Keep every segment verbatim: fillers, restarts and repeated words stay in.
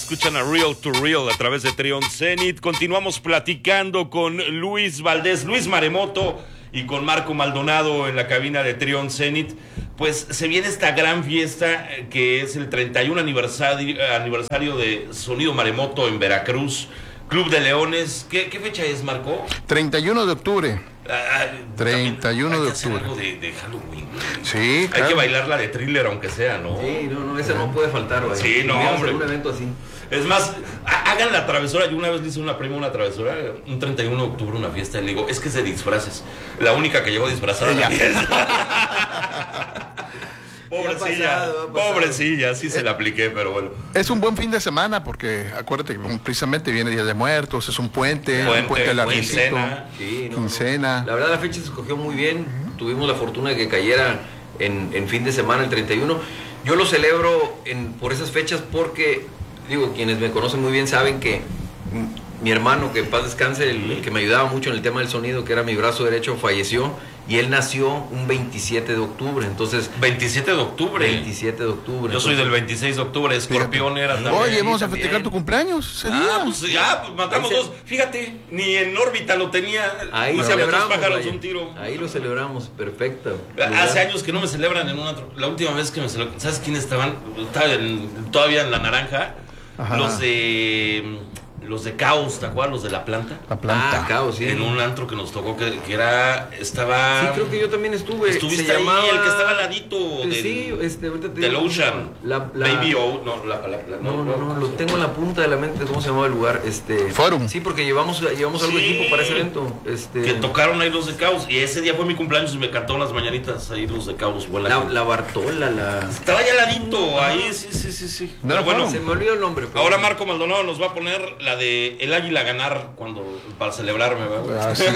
Escuchan a Real to Real a través de Trion Zenit. Continuamos platicando con Luis Valdés, Luis Maremoto y con Marco Maldonado en la cabina de Trion Zenit. Pues se viene esta gran fiesta que es el treinta y uno aniversario, aniversario de Sonido Maremoto en Veracruz, Club de Leones. ¿Qué, qué fecha es, Marco? treinta y uno de octubre. Ah, treinta y uno de octubre. Algo de, de Halloween. Sí, hay claro. que bailar la de Thriller, aunque sea, ¿no? Sí, no, no, esa no puede faltar, güey. Sí, no, hombre. Un evento así. Es más, hagan la travesura. Yo una vez le hice a una prima una travesura, un treinta y uno de octubre, una fiesta, y le digo, es que es de disfraces. La única que llegó disfrazada en la fiesta. Pobrecilla, pasado, pobrecilla, sí se la apliqué, pero bueno. Es un buen fin de semana porque acuérdate que precisamente viene Día de Muertos, es un puente, puente un puente larguísimo. Quincena. Sí, no, quincena. No. La verdad la fecha se escogió muy bien, uh-huh. Tuvimos la fortuna de que cayera en, en fin de semana el treinta y uno. Yo lo celebro en, por esas fechas porque, digo, quienes me conocen muy bien saben que mi hermano, que en paz descanse, el, el que me ayudaba mucho en el tema del sonido, que era mi brazo derecho, falleció. Y él nació un veintisiete de octubre, entonces... veintisiete de octubre. veintisiete de octubre. Yo entonces, soy del veintiséis de octubre, Escorpión era también. Oye, vamos a también. festejar tu cumpleaños ese Ah, día. pues ya, pues matamos dos. Fíjate, ni en órbita lo tenía. Ahí dos celebramos, pájaros, vaya. un tiro. Ahí lo celebramos, perfecto. Hace años que no me celebran en un otro. La última vez que me celebraron, ¿sabes quiénes estaban? Estaban en, todavía en la naranja. Ajá. Los de... Los de Caos, ¿te acuerdas? Los de La Planta. La Planta. Ah, Caos, sí. En un antro que nos tocó, que, que era... Estaba... Sí, creo que yo también estuve. Estuviste ahí, llamaba... el que estaba al ladito del... Sí, este, ahorita te del Ocean. La, la... Baby O, no, la, la, la, no, no, no, no, lo tengo en la punta de la mente, ¿cómo se llamaba el lugar? Este... Forum. Sí, porque llevamos, llevamos algo de sí, equipo para ese evento. Este... Que tocaron ahí los de Caos. Y ese día fue mi cumpleaños y me cantaron las mañanitas ahí los de Caos. La, la, la Bartola, la... Estaba allá al ladito, ahí, sí, sí, sí, sí. No, pero bueno, se me olvidó el nombre. Pero... Ahora Marco Maldonado nos va a poner la de El Águila a ganar cuando para celebrarme, ¿verdad? Así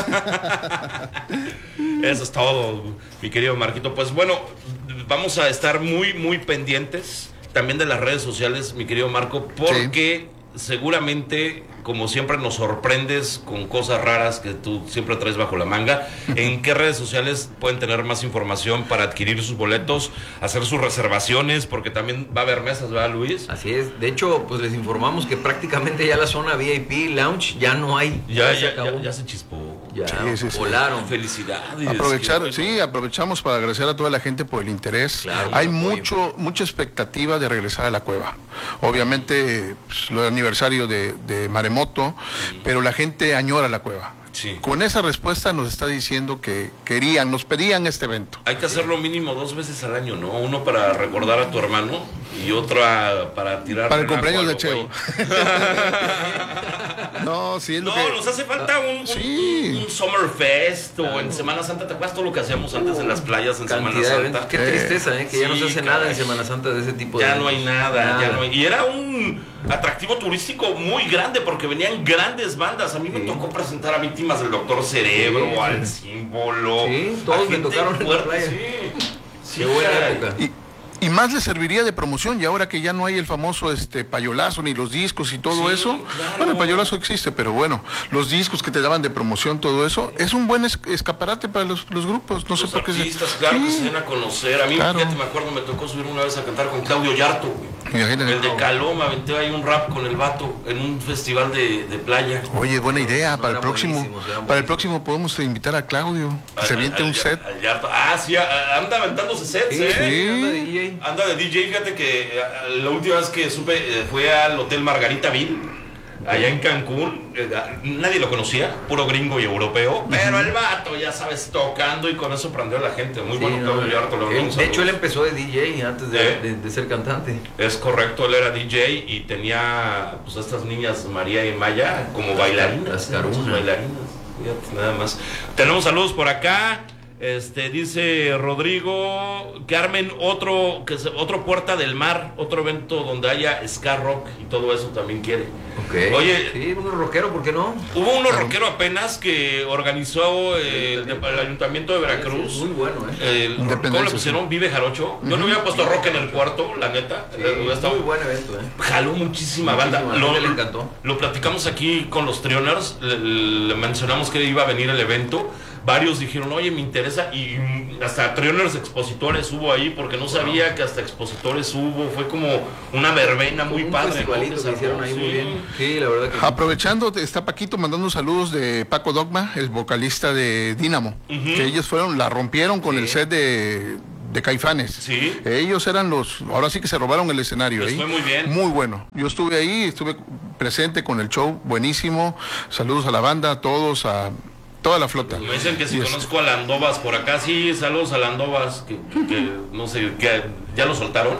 es. Eso es todo, mi querido Marquito. Pues bueno, vamos a estar muy, muy pendientes también de las redes sociales, mi querido Marco, porque sí, seguramente, como siempre, nos sorprendes con cosas raras que tú siempre traes bajo la manga. ¿En qué redes sociales pueden tener más información para adquirir sus boletos, hacer sus reservaciones? Porque también va a haber mesas, ¿verdad, Luis? Así es. De hecho, pues les informamos que prácticamente ya la zona V I P Lounge ya no hay. Ya, ya, ya, ya, ya se chispó. Ya sí, sí, sí. volaron. Felicidades. Aprovechar, bueno. Sí, aprovechamos para agradecer a toda la gente por el interés. Claro, hay mucho, mucha expectativa de regresar a la cueva. Obviamente, pues, lo aniversario de, de Maremoto, sí, pero la gente añora la cueva. Sí. Con esa respuesta nos está diciendo que querían, nos pedían este evento. Hay que hacerlo mínimo dos veces al año, ¿no? Uno para recordar a tu hermano y otra para tirar... Para el cumpleaños de Cheo. No, sí, es lo no, que... nos hace falta un, sí, un, un Summer Fest o claro, en Semana Santa. ¿Te acuerdas todo lo que hacíamos antes uh, en las playas en Semana Santa? Qué tristeza, ¿eh? Que sí, ya no se hace caray. nada en Semana Santa de ese tipo ya de... No hay nada, nada, ya no hay... Y era un atractivo turístico muy grande porque venían grandes bandas. A mí me sí. tocó presentar a Víctimas del Doctor Cerebro, sí, al Símbolo. Sí, todos me tocaron fuerte, en la playa. Sí, sí, qué buena época. Y, Y más le serviría de promoción, y ahora que ya no hay el famoso este payolazo ni los discos y todo sí, eso, claro. Bueno, el payolazo existe, pero bueno, los discos que te daban de promoción, todo eso, es un buen es escaparate para los, los grupos, no los sé por qué. Artistas, claro, sí, que se den a conocer. A mí, claro, fíjate, me acuerdo, me tocó subir una vez a cantar con Claudio Yarto, güey. El de Caloma, aventé ahí un rap con el vato en un festival de, de playa. Oye, buena idea, no, para no el próximo, para el próximo podemos invitar a Claudio, que al, se aviente un set. Al Yarto. Ah, sí, anda aventándose sets, sí, ¿eh? Sí, anda de D J. Anda de D J. Fíjate que la última vez que supe fue al Hotel Margaritaville, allá en Cancún. Nadie lo conocía, puro gringo y europeo, pero uh-huh. el vato, ya sabes, tocando y con eso prendió a la gente. Muy sí, bueno, no, todo harto, lo él, de hecho, él empezó de D J antes de, ¿Eh? de, de ser cantante. Es correcto, él era D J y tenía pues a estas niñas María y Maya como bailarinas. Las carunas. bailarinas, fíjate, nada más. Tenemos saludos por acá. Este dice Rodrigo que armen otro que se, otro Puerta del Mar, otro evento donde haya ska rock y todo eso también quiere. Okay. Oye, sí, uno rockero, ¿por qué no? Hubo uno rockero apenas que organizó eh, el, el Ayuntamiento de Veracruz. Sí, muy bueno, ¿eh? El, ¿Cómo le pusieron? Vive Jarocho. Yo uh-huh. no hubiera puesto rock en el cuarto, la neta. Sí, muy buen evento, ¿eh? Jaló muchísima, muchísima banda. Lo, le encantó. Lo platicamos aquí con los Trioners. Le, le mencionamos que iba a venir el evento. varios dijeron, oye, me interesa, y hasta Trioners Expositores hubo ahí, porque no sabía wow. que hasta expositores hubo, fue como una verbena muy un padre. Festivalito ¿no? que hicieron ahí sí. muy bien. Sí, la verdad que aprovechando, está Paquito mandando saludos de Paco Dogma, el vocalista de Dínamo, uh-huh. que ellos fueron, la rompieron con sí. el set de... de Caifanes. Sí. Ellos eran los, ahora sí que se robaron el escenario. Les ahí. Fue muy bien. Muy bueno. Yo estuve ahí, estuve presente con el show, buenísimo. Saludos a la banda, a todos, a toda la flota. Me dicen que si y conozco es... a Landovas por acá, sí, saludos a Landovas, que, que, que no sé, que ya lo soltaron.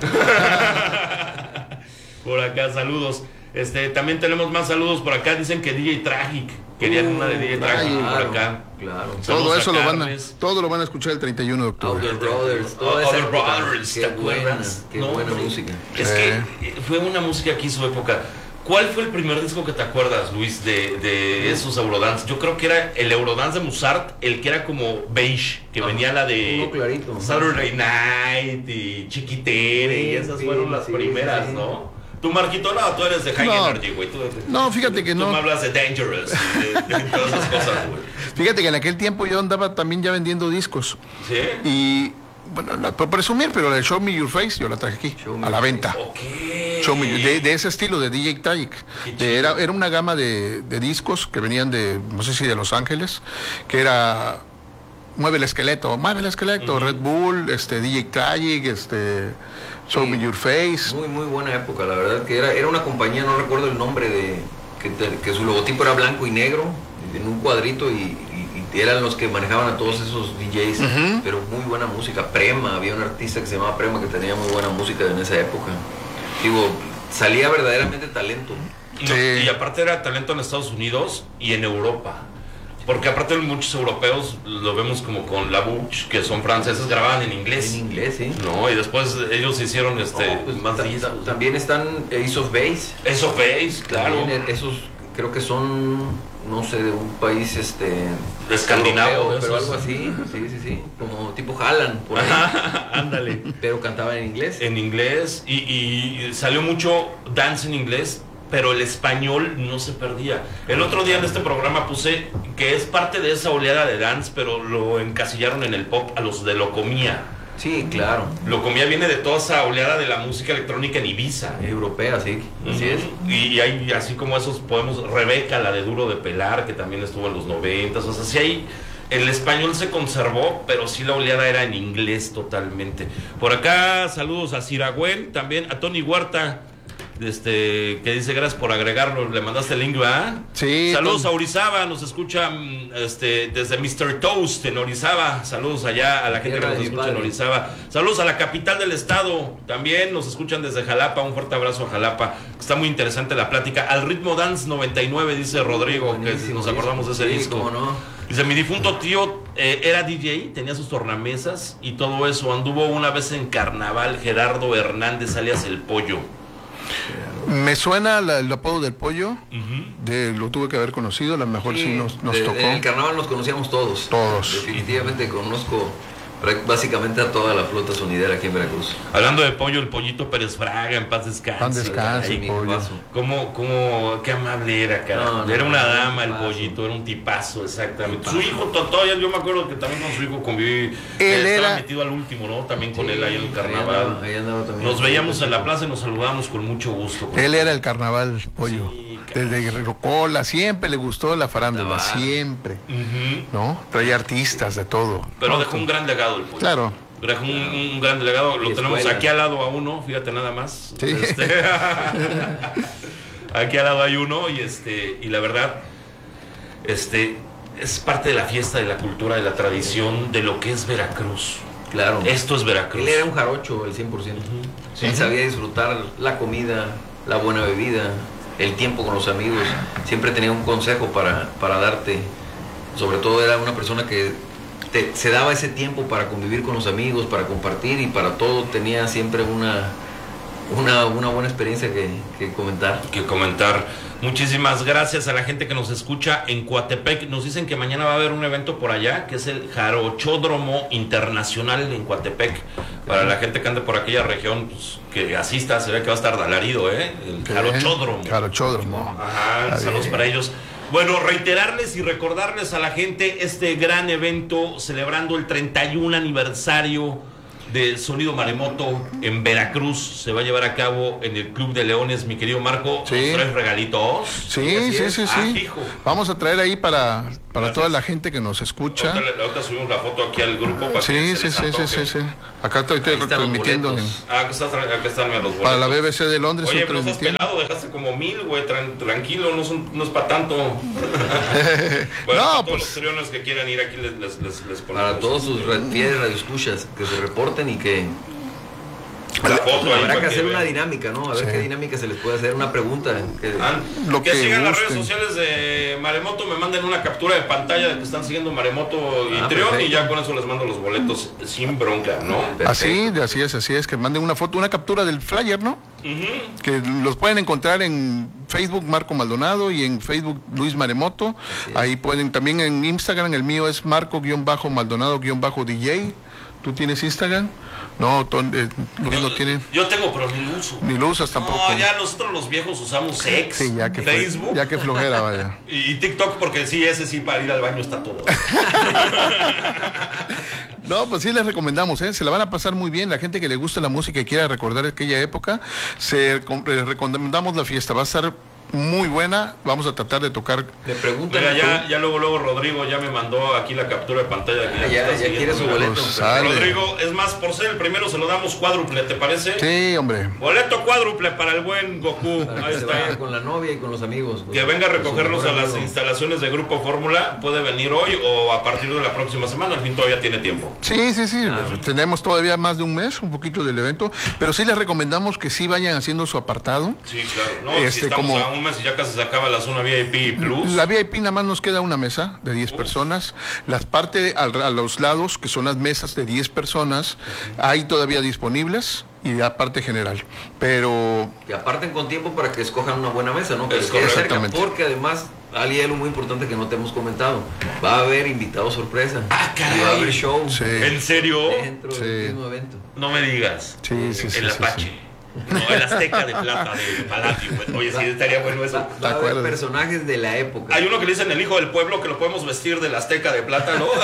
Por acá, saludos. Este, también tenemos más saludos por acá, dicen que D J Tragic, querían uh, una de D J Tragic claro, por acá. Claro. Todo eso lo van a, todo lo van a escuchar el treinta y uno de octubre. Other Brothers, toda Other Brothers, ¿te acuerdas? Qué no, buena música. Es eh. que fue una música aquí su época. ¿Cuál fue el primer disco que te acuerdas, Luis, de, de esos Eurodance? Yo creo que era el Eurodance de Mozart, el que era como beige, que ah, venía la de clarito, Saturday Night y Chiquitere, sí, y esas sí, fueron las sí, primeras, sí. ¿no? Tú, Marquito, no, tú eres de High no, Energy, güey. No, fíjate que tú no. Tú me hablas de Dangerous y de, de todas esas cosas, güey. Fíjate que en aquel tiempo yo andaba también ya vendiendo discos. ¿Sí? Y, bueno, la, por presumir, pero la de Show Me Your Face yo la traje aquí, Show a la venta. Ok. Show Me, de, de ese estilo, de D J Tragic. De, era, era una gama de, de discos que venían de, no sé si de Los Ángeles, que era... Mueve el esqueleto, mueve el esqueleto, uh-huh. Red Bull, este, D J Tragic, este... Show sí, Me Your Face. Muy, muy buena época, la verdad que era, era una compañía, no recuerdo el nombre, de que, que su logotipo era blanco y negro, en un cuadrito, y, y, y eran los que manejaban a todos esos D Js, uh-huh. pero muy buena música. Prema, había un artista que se llamaba Prema que tenía muy buena música en esa época. Digo, salía verdaderamente talento. No, sí. Y aparte era talento en Estados Unidos y en Europa. Porque aparte muchos europeos lo vemos como con La Bouche, que son franceses, grababan en inglés. En inglés, sí. No, y después ellos hicieron este oh, pues más discos. También están Ace of Base. Ace of Base, claro. También esos creo que son, no sé, de un país este de escandinavo, europeo, pero algo así. Sí, sí, sí. Como tipo Haaland, por ahí. Ándale. Pero cantaban en inglés. En inglés y, y salió mucho dance en inglés, pero el español no se perdía. El otro día en este programa puse que es parte de esa oleada de dance, pero lo encasillaron en el pop a los de Locomía. Sí, claro. Locomía viene de toda esa oleada de la música electrónica en Ibiza. Europea, sí. Así es. Y hay así como esos podemos... Rebeca, la de Duro de Pelar, que también estuvo en los noventas. O sea, sí hay... El español se conservó, pero sí la oleada era en inglés totalmente. Por acá, saludos a Ciragüen, también a Tony Huerta. Este, que dice gracias por agregarlo, le mandaste el link, ¿verdad? Sí. Saludos Tom. a Orizaba, nos escucha este, desde mister Toast en Orizaba. Saludos allá a la gente que nos escucha en Orizaba. Saludos a la capital del estado, también nos escuchan desde Jalapa. Un fuerte abrazo a Jalapa. Está muy interesante la plática. Al ritmo Dance noventa y nueve, dice Rodrigo, que nos acordamos de ese sí, disco. ¿Cómo no? Dice, mi difunto tío eh, era D J, tenía sus tornamesas y todo eso. Anduvo una vez en carnaval, Gerardo Hernández, alias El Pollo. Me suena la, el apodo del Pollo, uh-huh. de, lo tuve que haber conocido, a lo mejor sí, sí nos, nos de, tocó. En el carnaval nos conocíamos todos. Todos. Definitivamente conozco básicamente a toda la flota sonidera aquí en Veracruz. Hablando de Pollo, el Pollito Pérez Fraga, en paz descanse. Paz descanse, Ay, Pollo. Cómo, cómo, qué amable era, cara. No, no, era una dama el Pollito, era un tipazo, exactamente. Tipazo. Su hijo, todavía yo me acuerdo que también con su hijo conviví. Él estaba era... metido al último, ¿no? También con sí, él ahí en el carnaval. Ahí andaba, ahí andaba también. Nos veíamos en la plaza y nos saludábamos con mucho gusto. Él era el carnaval, Pollo. Sí, desde Guerrero Cola, siempre le gustó la farándula, siempre. Uh-huh. ¿No? Traía artistas de todo. Pero ¿no? dejó un gran legado el Pollo. Claro. Dejó un, un gran delegado, lo tenemos escuela. Aquí al lado a uno, fíjate nada más. Sí. Este, aquí al lado hay uno y este y la verdad, este es parte de la fiesta, de la cultura, de la tradición, de lo que es Veracruz. Claro. Esto es Veracruz. Él era un jarocho, el cien por ciento. Uh-huh. Sí. Él sabía disfrutar la comida, la buena bebida, el tiempo con los amigos. Siempre tenía un consejo para, para darte. Sobre todo era una persona que te, se daba ese tiempo para convivir con los amigos, para compartir y para todo. Tenía siempre una, una, una buena experiencia que, que comentar. Que comentar. Muchísimas gracias a la gente que nos escucha en Coatepec. Nos dicen que mañana va a haber un evento por allá, que es el Jarochódromo Internacional en Coatepec. Para la gente que ande por aquella región, pues, que asista, se ve que va a estar alarido, ¿eh? El Jarochódromo. Jarochódromo. Ajá, saludos para ellos. Bueno, reiterarles y recordarles a la gente este gran evento celebrando el treinta y un aniversario de Sonido Maremoto en Veracruz. Se va a llevar a cabo en el Club de Leones, mi querido Marco. Sí. ¿Nos traes regalitos? Sí, sí, sí, sí. Ah, hijo. Vamos a traer ahí para, para toda la gente que nos escucha. Ahorita, ahorita subimos la foto aquí al grupo para Sí, que sí, se les sí, sí, sí, sí. Acá estoy, estoy transmitiendo. Ah, acá están, acá están los boletos. Para la B B C de Londres. Oye, pero estás pelado, dejaste como mil, güey, tran, tranquilo, no, son, no es para tanto. Bueno, no, para todos pues, los triones que quieran ir aquí les, les, les, les ponemos. Para todos sus fieles radioescuchas que se reporten y que... La foto ahí Habrá que para hacer que una vean. dinámica, ¿no? A ver Sí. qué dinámica se les puede hacer, una pregunta. Que... Ah, Lo que, que sigan las redes gusten. sociales de Maremoto, me manden una captura de pantalla de que están siguiendo Maremoto y Ah, Trión, perfecto. y ya con eso les mando los boletos sin bronca, ¿no? Perfecto. así, de así es, así es, que manden una foto, una captura del flyer, ¿no? Ujú. Que los pueden encontrar en Facebook Marco Maldonado y en Facebook Luis Maremoto. Ahí pueden, también en Instagram, el mío es Marco-Maldonado-D J. ¿Tú tienes Instagram? No, ton, eh, Luis no tiene. Yo tengo, pero ni lo uso. Ni lo usas tampoco. No, ya nosotros los viejos usamos X, Sí, ya que fue- Facebook ya que flojera, vaya. y TikTok, porque sí, ese sí, para ir al baño está todo. No, pues sí les recomendamos, ¿eh? Se la van a pasar muy bien. La gente que le gusta la música y quiera recordar aquella época, se les recomendamos la fiesta. Va a estar muy buena. Vamos a tratar de tocar. Me preguntan... Mira, ya, ya luego, luego Rodrigo ya me mandó aquí la captura de pantalla de que Ah, me ya, está ya siguiendo. quiere su boleto. Pues, sale. Rodrigo, es más, por ser el primero se lo damos cuádruple, ¿te parece? Sí, hombre. Boleto cuádruple para el buen Goku. Para Ahí que se vaya está. con la novia y con los amigos. Que venga a Con su recogerlos a mejor las amigo. instalaciones de Grupo Fórmula. Puede venir hoy o a partir de la próxima semana. Al fin todavía tiene tiempo. Sí, sí, sí. Tenemos todavía más de un mes, un poquito del evento. Pero sí les recomendamos que sí vayan haciendo su apartado. Sí, claro. No, Este, si estamos como- a un mes y ya casi se acaba la zona V I P Plus. La V I P nada más nos queda una mesa de diez personas. Las partes al- a los lados, que son las mesas de diez personas, hay todavía disponibles y la parte general. Pero Que aparten con tiempo para que escojan una buena mesa, ¿no? Que Es les quede cerca, correctamente. porque además hay algo muy importante que no te hemos comentado. Va a haber invitados sorpresa. Ah, caray. Y va a haber show sí, ¿En serio? dentro Sí. del mismo evento. No me digas. sí, sí, sí. el sí, Apache. sí. No, el Azteca de Plata de Palacio. Oye, sí, estaría bueno eso. Va, va a haber acuerdas? personajes de la época. Hay uno que le dicen el hijo del pueblo que lo podemos vestir del Azteca de Plata, ¿no?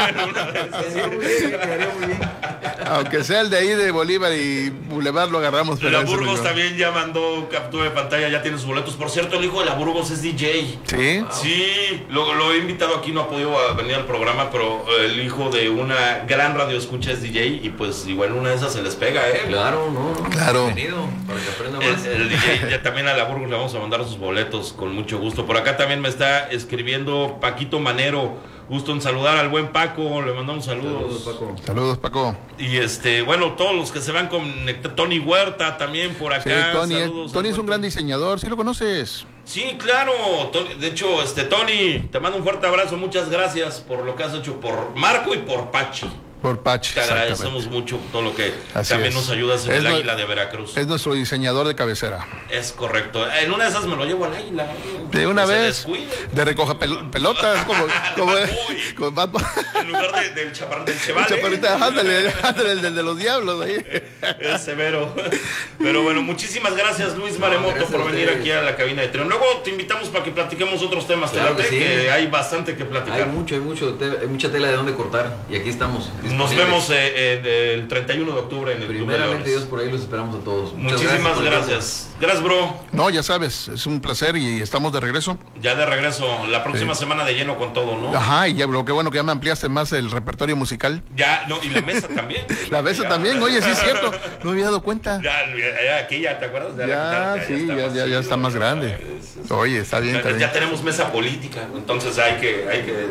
Quedaría muy bien, quedaría muy bien. Aunque sea el de ahí de Bolívar y Boulevard lo agarramos. pero La ese Burgos no. también ya mandó captura de pantalla, ya tiene sus boletos. Por cierto, el hijo de la Burgos es D J. Sí. Sí, lo, lo he invitado aquí, no ha podido a- venir al programa, pero el hijo de una gran radio escucha es D J y pues igual una de esas se les pega, ¿eh? Claro, no, no. Claro. Bienvenido, para que aprenda El, más. el D J, ya también a la Burgos le vamos a mandar sus boletos con mucho gusto. Por acá también me está escribiendo Paquito Manero. Gusto en saludar al buen Paco, le mandamos saludos. Saludos, Paco. Saludos, Paco. Y este, bueno, todos los que se van conectar, Tony Huerta también por Sí, acá. Tony, eh, saludos, Tony es un Huerta. gran diseñador, ¿sí lo conoces? Sí, claro. Tony- de hecho, este Tony, te mando un fuerte abrazo, muchas gracias por lo que has hecho por Marco y por Pachi. Por Pachi. Te agradecemos exactamente. mucho todo lo que Así también es. nos ayudas en Es el no- Águila de Veracruz. Es nuestro diseñador de cabecera. Es correcto. En una de esas me lo llevo al Águila. De una Que se vez, descuide. de recoja pel- pelotas, como, como, Uy. como Bad Boy. En lugar de- del chaparrón del Chevale. Chaparrita, ándale, ándale, el del de los diablos ahí. Es severo. Pero bueno, muchísimas gracias Luis Maremoto gracias por a venir ustedes. aquí a la cabina de Trión. Luego te invitamos para que platiquemos otros temas. ¿Te Claro late? que sí. Que hay bastante que Hay platicar. mucho, hay mucho, te- hay mucha tela de dónde cortar. Y aquí estamos. Nos disponibles. vemos eh, eh, el treinta y uno de octubre en el Club de Primeramente Dios, Leones. por ahí los esperamos a todos. Muchas Muchísimas por el gracias. Gracias, bro. No, ya sabes, es un placer y estamos de regreso. Ya de regreso, la próxima semana de lleno con todo, ¿no? Ajá, y ya, bro, qué bueno que ya me ampliaste más el repertorio musical. Ya, no, y la mesa también. La mesa Ya. también, oye, sí es cierto, no me había dado cuenta. Ya, ya, ya, aquí ya, ¿te acuerdas? la Ya, quitaron, sí, ya, más ya, ya chido, está más ya, grande. es- es- Oye, está bien, Ya, está ya bien. tenemos mesa política, entonces hay que, hay que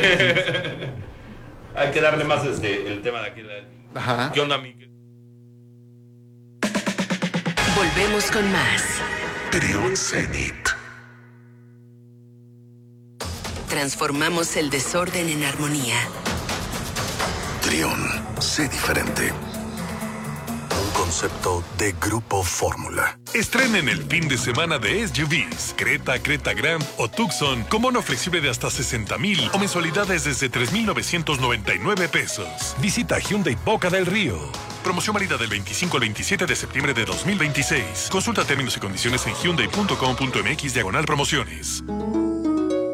darle hay que darle más este, el tema de aquí. la- Ajá. ¿Qué onda, mi? Volvemos con más. Trión Zenit. Transformamos el desorden en armonía. Trión, sé diferente. Un concepto de Grupo Fórmula. Estrenen el fin de semana de S U Vs, Creta, Creta Grand o Tucson con bono flexible de hasta sesenta mil o mensualidades desde tres mil novecientos noventa y nueve pesos. Visita Hyundai Boca del Río. Promoción válida del veinticinco al veintisiete de septiembre de dos mil veintiséis. Consulta términos y condiciones en hyundai punto com punto m x diagonal promociones.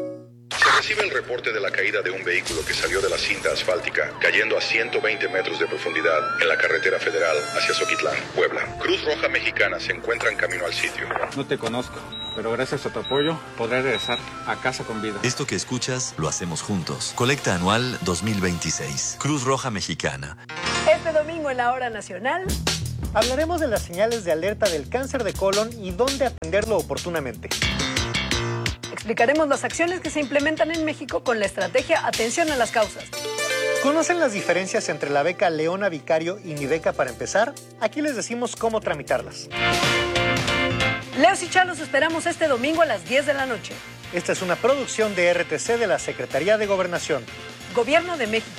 recibe el reporte de la caída de un vehículo que salió de la cinta asfáltica, cayendo a ciento veinte metros de profundidad en la carretera federal hacia Zoquitlán, Puebla. Cruz Roja Mexicana se encuentra en camino al sitio. No te conozco, pero gracias a tu apoyo podré regresar a casa con vida. Esto que escuchas lo hacemos juntos. Colecta anual dos mil veintiséis. Cruz Roja Mexicana. Este domingo en la Hora Nacional hablaremos de las señales de alerta del cáncer de colon y dónde atenderlo oportunamente. Explicaremos las acciones que se implementan en México con la estrategia Atención a las Causas. ¿Conocen las diferencias entre la beca Leona Vicario y Mi Beca para empezar? Aquí les decimos cómo tramitarlas. Leos y Chá los esperamos este domingo a las diez de la noche. Esta es una producción de R T C de la Secretaría de Gobernación. Gobierno de México.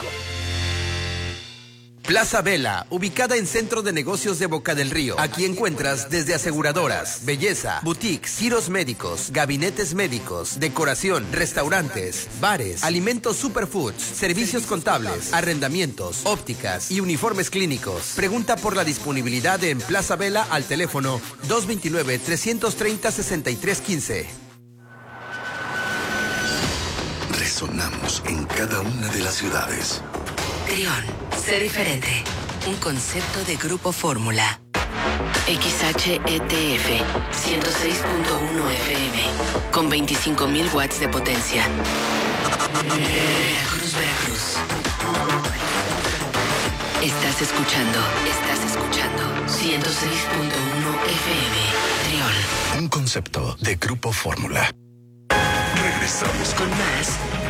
Plaza Vela, ubicada en Centro de Negocios de Boca del Río. Aquí encuentras desde aseguradoras, belleza, boutiques, giros médicos, gabinetes médicos, decoración, restaurantes, bares, alimentos superfoods, servicios contables, arrendamientos, ópticas y uniformes clínicos. Pregunta por la disponibilidad en Plaza Vela al teléfono dos dos nueve, tres tres cero, seis tres uno cinco. Resonamos en cada una de las ciudades. Trión, sé diferente. Un concepto de Grupo Fórmula. X H E T F, ciento seis punto uno F M, con veinticinco mil watts de potencia. Veracruz, Veracruz. Estás escuchando, estás escuchando. ciento seis punto uno F M, Trión. Un concepto de Grupo Fórmula. Regresamos con más